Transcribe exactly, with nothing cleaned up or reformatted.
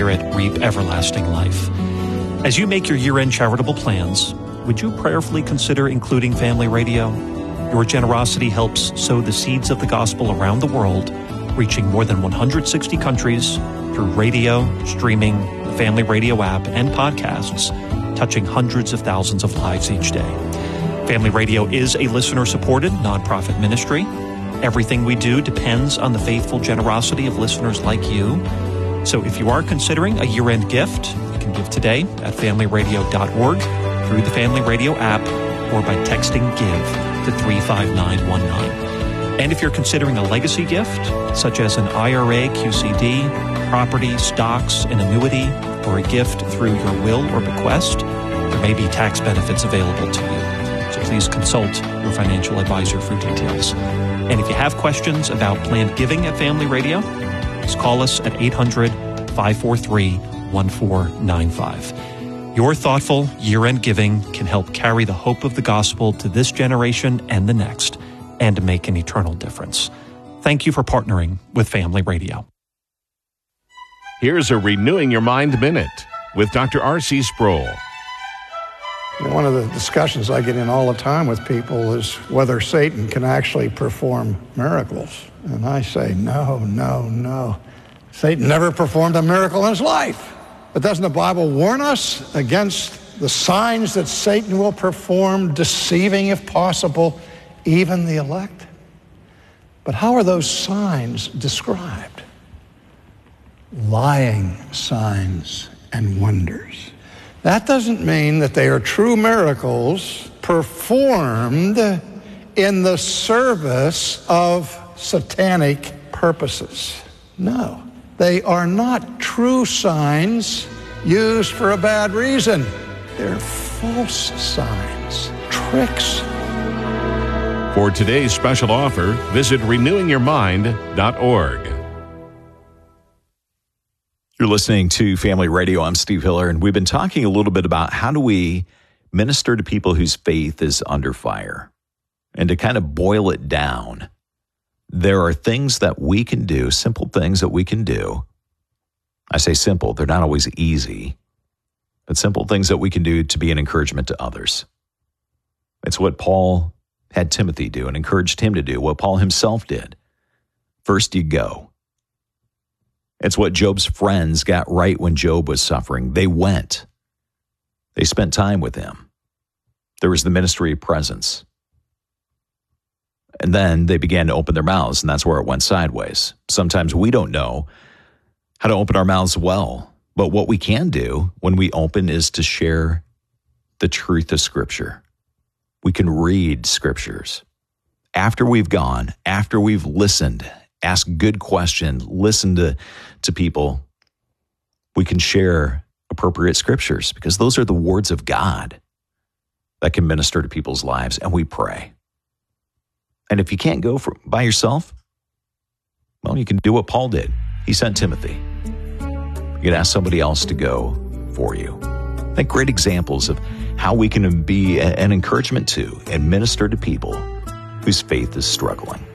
Spirit reap everlasting life. As you make your year-end charitable plans, would you prayerfully consider including Family Radio? Your generosity helps sow the seeds of the gospel around the world, reaching more than one hundred sixty countries through radio, streaming, the Family Radio app, and podcasts, touching hundreds of thousands of lives each day. Family Radio is a listener-supported nonprofit ministry. Everything we do depends on the faithful generosity of listeners like you. So if you are considering a year-end gift, you can give today at family radio dot org, through the Family Radio app, or by texting GIVE to three five nine one nine. And if you're considering a legacy gift, such as an I R A Q C D, property, stocks, an annuity, or a gift through your will or bequest, there may be tax benefits available to you. So please consult your financial advisor for details. And if you have questions about planned giving at Family Radio, please call us at eight hundred, five four three, one four nine five. Your thoughtful year-end giving can help carry the hope of the gospel to this generation and the next, and to make an eternal difference. Thank you for partnering with Family Radio. Here's a Renewing Your Mind Minute with Doctor R C Sproul. You know, one of the discussions I get in all the time with people is whether Satan can actually perform miracles. And I say, no, no, no. Satan never performed a miracle in his life. But doesn't the Bible warn us against the signs that Satan will perform, deceiving, if possible, even the elect? But how are those signs described? Lying signs and wonders. That doesn't mean that they are true miracles performed in the service of satanic purposes. No, they are not true signs used for a bad reason. They're false signs, tricks. For today's special offer, visit renewing your mind dot org. You're listening to Family Radio. I'm Steve Hiller, and we've been talking a little bit about how do we minister to people whose faith is under fire. And to kind of boil it down, there are things that we can do, simple things that we can do. I say simple, they're not always easy, but simple things that we can do to be an encouragement to others. It's what Paul had Timothy do and encouraged him to do, what Paul himself did. First, you go. It's what Job's friends got right when Job was suffering. They went. They spent time with him. There was the ministry of presence. And then they began to open their mouths, and that's where it went sideways. Sometimes we don't know how to open our mouths well, but what we can do when we open is to share the truth of Scripture. We can read Scriptures. After we've gone, after we've listened, ask good questions, listen to, to people, we can share appropriate Scriptures because those are the words of God that can minister to people's lives, and we pray. And if you can't go for, by yourself, well, you can do what Paul did. He sent Timothy. You can ask somebody else to go for you. I think great examples of how we can be an encouragement to and minister to people whose faith is struggling.